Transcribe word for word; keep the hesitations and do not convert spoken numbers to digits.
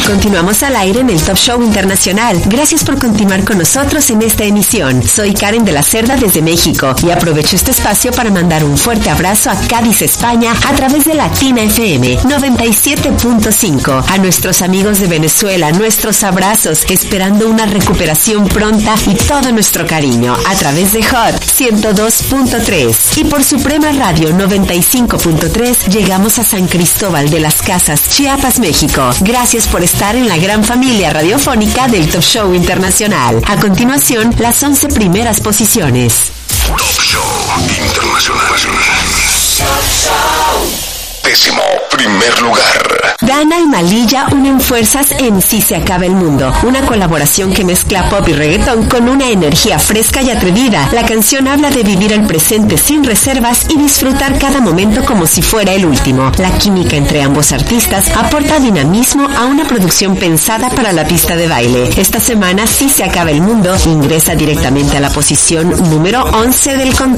Continuamos al aire en el Top Show Internacional. Gracias por continuar con nosotros en esta emisión. Soy Karen de la Cerda desde México y aprovecho este espacio para mandar un fuerte abrazo a Cádiz, España, a través de Latina F M noventa y siete punto cinco. A nuestros amigos de Venezuela, nuestros abrazos, esperando una recuperación pronta y todo nuestro cariño a través de Hot ciento dos punto tres. Y por Suprema Radio noventa y cinco punto tres llegamos a San Cristóbal de las Casas, Chiapas, México. Gracias por estar en la gran familia radiofónica del Top Show Internacional. A continuación, las once primeras posiciones. Top Show Internacional. Décimo primer lugar. Dana y Malilla unen fuerzas en Si se acaba el mundo, una colaboración que mezcla pop y reggaetón con una energía fresca y atrevida. La canción habla de vivir el presente sin reservas y disfrutar cada momento como si fuera el último. La química entre ambos artistas aporta dinamismo a una producción pensada para la pista de baile. Esta semana Si se acaba el mundo ingresa directamente a la posición número once del conteo.